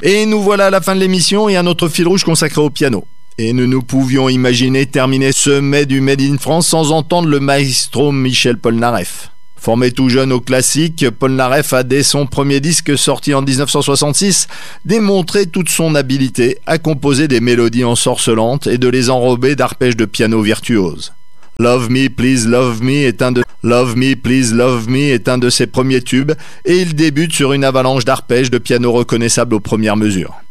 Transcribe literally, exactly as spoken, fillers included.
Et nous voilà à la fin de l'émission et un autre fil rouge consacré au piano. Et nous nous pouvions imaginer terminer ce mai du Made in France sans entendre le maestro Michel Polnareff. Formé tout jeune au classique, Polnareff a dès son premier disque sorti en dix-neuf cent soixante-six démontré toute son habileté à composer des mélodies ensorcelantes et de les enrober d'arpèges de piano virtuoses. Love Me, Please Love Me est un de Love Me, Please Love Me est un de ses premiers tubes et il débute sur une avalanche d'arpèges de piano reconnaissables aux premières mesures.